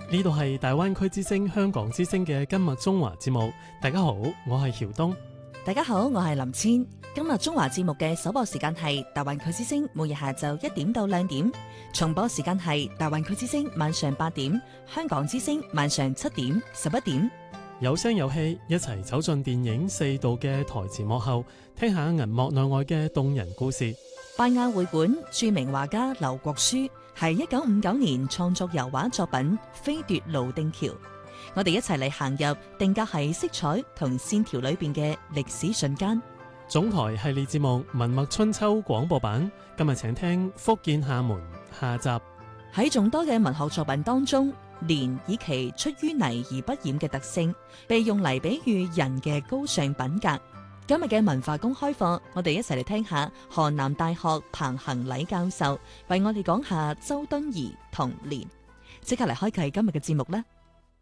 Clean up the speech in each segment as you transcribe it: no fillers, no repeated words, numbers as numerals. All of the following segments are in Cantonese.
呢度係大灣區之聲香港之聲嘅今日中華節目。大家好，我係曉東。 大家好，我係林千。今日中華節目嘅首播時間係大灣區之聲，每日下晝1點到2點；重播時間係大灣區之聲晚上8點，香港之聲晚上7點、11點。 有聲有氣，一齊走進電影《四道》嘅台前幕後，聽下銀幕內外嘅動人故事。 拜亞會館著名畫家劉國書係1959年創作油畫作品《飛奪滷定橋》。我哋一齊嚟行入定格喺色彩同線條裏邊嘅歷史瞬間。 總台系列節目《文墨春秋》廣播版，今日請聽《福建廈門》下集。 喺眾多嘅文學作品當中，蓮以其出淤泥而不染嘅特性，被用嚟比喻人嘅高尚品格。今日嘅文化公開課，我哋一齊嚟聽下河南大學彭恒禮教授為我哋講下周敦頤同蓮。即刻嚟開啟今日嘅節目啦！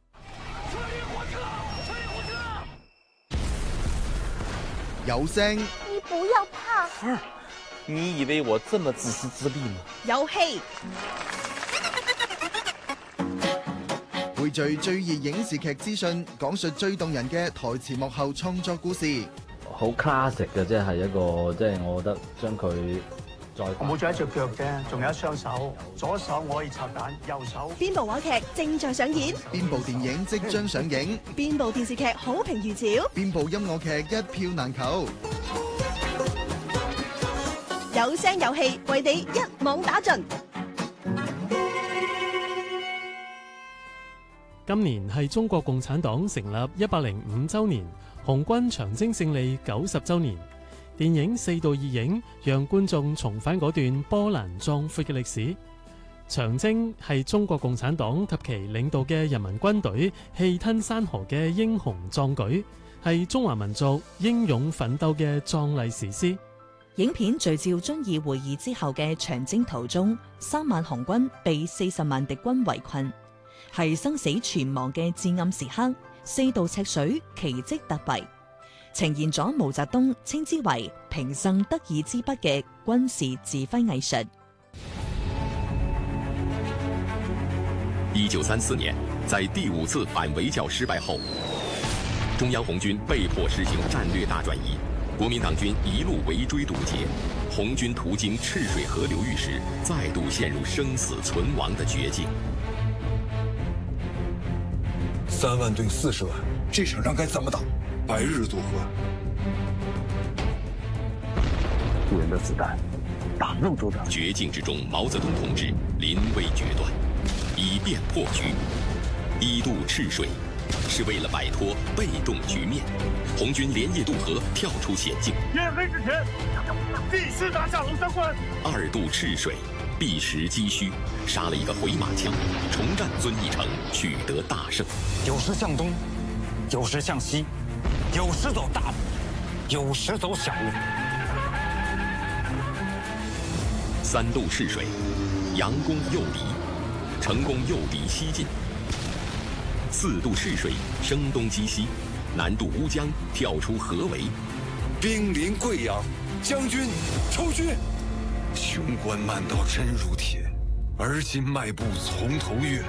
有聲， 你不要怕。 你以為我這麼自私自利嗎？ 有戲， 匯聚最熱影視劇資訊，講述最動人嘅台前幕後創作故事。 好 classic 嘅，即係一個，即係我覺得將佢再我冇咗一隻腳啫，仲有一雙手，左手我可以拆彈，右手。 邊部話劇正在上演？ 邊部電影即將上映？ 邊部電視劇好評如潮？ 邊部音樂劇一票難求？ 有聲有氣，為你一網打盡。 今年係中國共產黨成立105週年，紅軍長征勝利90週年。電影《四道》熱映，讓觀眾重返嗰段波瀾壯闊嘅歷史。長征係中國共產黨及其領導嘅人民軍隊氣吞山河嘅英雄壯舉，係中華民族英勇奮鬥嘅壯麗史詩。 影片聚焦遵義會議之後嘅長征途中，3萬紅軍被40萬敵軍圍困，係生死存亡嘅至暗時刻。4道赤水奇蹟突圍，呈現咗毛澤東稱之為平生得意之筆嘅軍事指揮藝術。 1934年，在第5次反圍剿失敗後，中央紅軍被迫實行戰略大轉移，國民黨軍一路圍追堵截，紅軍途經赤水河流域時，再度陷入生死存亡的絕境。 3萬對40萬，這場仗該怎麼打？白日做河。 巨人的子彈打不動周長。 絕境之中，毛澤東同志臨危決斷，以變破局。1渡赤水，是為了擺脫被動局面。紅軍連夜渡河，跳出險境。 天黑之前，必須拿下龍山關。 2渡赤水，避實擊虛，殺了一個回馬槍，重戰遵義城，取得大勝。 有時向東，有時向西，有時走大路，有時走小路。 3渡赤水，佯攻誘敵，成功誘敵西進。4渡赤水，聲東擊西，南渡烏江，跳出河圍。 兵臨貴陽，將軍抽軍。雄關漫道真如鐵，而今邁步從頭越。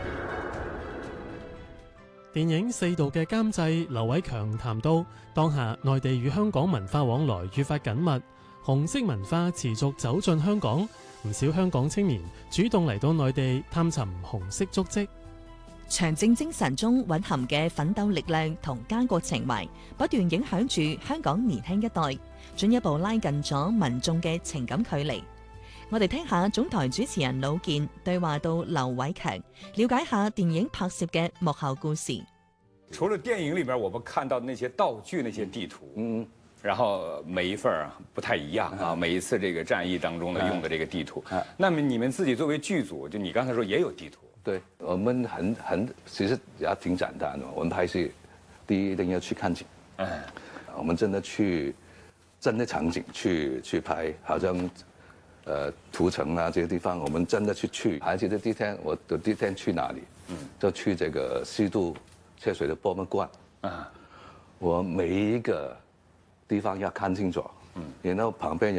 電影《四道》嘅監製劉偉強談到，當下內地與香港文化往來越發緊密，紅色文化持續走進香港，唔少香港青年主動嚟到內地探尋紅色足跡。 長征精神中蘊含嘅奮鬥力量同家國情懷，不斷影響住香港年輕一代，進一步拉近咗民眾嘅情感距離。我哋聽下總台主持人老健對話到劉偉強，了解下電影拍攝嘅幕後故事。 除了電影裏邊我們看到那些道具、那些地圖，然後每一份不太一樣啊，每一次這個戰役當中呢用的這個地圖，那麼你們自己作為劇組，就你剛才說也有地圖。 對，我們其實也挺簡單的。我們拍戲，第一一定要去看景，我們真的去真的場景去拍，好像屠城啊這些地方，我們真的去。還記得第一天去哪裡？就去這個4渡赤水的博物館。我每一個地方要看清楚，然後旁邊